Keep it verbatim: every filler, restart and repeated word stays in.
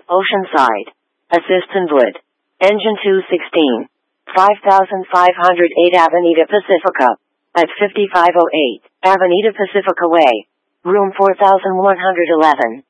Oceanside. Assistant Wood. Engine two sixteen. five thousand five hundred eight Avenida Pacifica. At fifty-five oh eight, Avenida Pacifica Way. Room four thousand one hundred eleven.